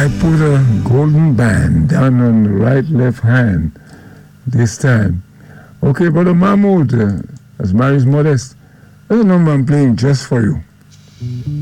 I put a golden band down on the right left hand this time. Okay, Brother Mahmoud, as Mary's modest, there's a number I'm playing just for you.